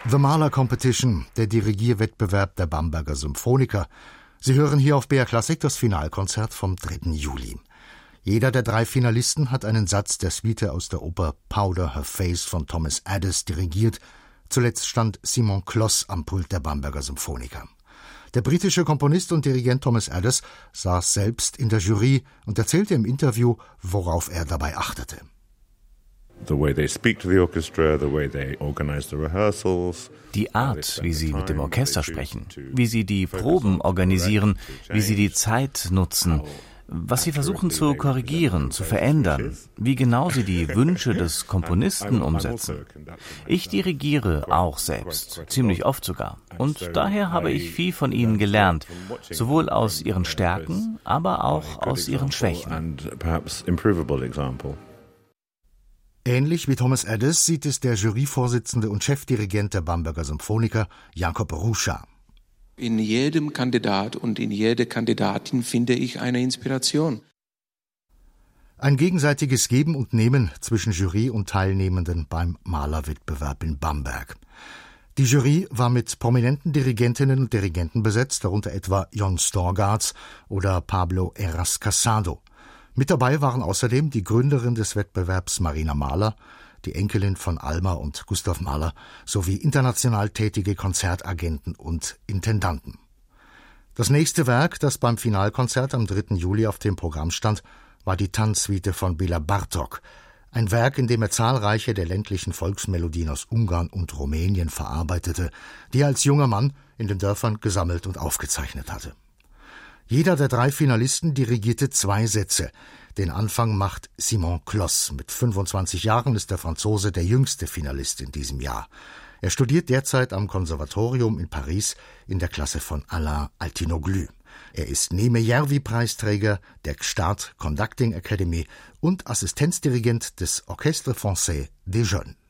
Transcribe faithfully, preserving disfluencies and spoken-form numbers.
The Mahler Competition, der Dirigierwettbewerb der Bamberger Symphoniker. Sie hören hier auf B R Klassik das Finalkonzert vom dritten Juli. Jeder der drei Finalisten hat einen Satz der Suite aus der Oper Powder Her Face von Thomas Adès dirigiert. Zuletzt stand Simon Kloss am Pult der Bamberger Symphoniker. Der britische Komponist und Dirigent Thomas Adès saß selbst in der Jury und erzählte im Interview, worauf er dabei achtete. Die Art, wie sie mit dem Orchester sprechen, wie sie die Proben organisieren, wie sie die Zeit nutzen, was sie versuchen zu korrigieren, zu verändern, wie genau sie die Wünsche des Komponisten umsetzen. Ich dirigiere auch selbst, ziemlich oft sogar, und daher habe ich viel von ihnen gelernt, sowohl aus ihren Stärken, aber auch aus ihren Schwächen. Ähnlich wie Thomas Adès sieht es der Juryvorsitzende und Chefdirigent der Bamberger Symphoniker, Jakob Ruscha. In jedem Kandidat und in jeder Kandidatin finde ich eine Inspiration. Ein gegenseitiges Geben und Nehmen zwischen Jury und Teilnehmenden beim Mahler-Wettbewerb in Bamberg. Die Jury war mit prominenten Dirigentinnen und Dirigenten besetzt, darunter etwa Jon Storgardz oder Pablo Heras Casado. Mit dabei waren außerdem die Gründerin des Wettbewerbs Marina Mahler, die Enkelin von Alma und Gustav Mahler, sowie international tätige Konzertagenten und Intendanten. Das nächste Werk, das beim Finalkonzert am dritten Juli auf dem Programm stand, war die Tanzsuite von Béla Bartók, ein Werk, in dem er zahlreiche der ländlichen Volksmelodien aus Ungarn und Rumänien verarbeitete, die er als junger Mann in den Dörfern gesammelt und aufgezeichnet hatte. Jeder der drei Finalisten dirigierte zwei Sätze. Den Anfang macht Simon Kloss. Mit fünfundzwanzig Jahren ist der Franzose der jüngste Finalist in diesem Jahr. Er studiert derzeit am Konservatorium in Paris in der Klasse von Alain Altinoglu. Er ist Neme-Järvi-Preisträger der Gstaad Conducting Academy und Assistenzdirigent des Orchestre Français des Jeunes.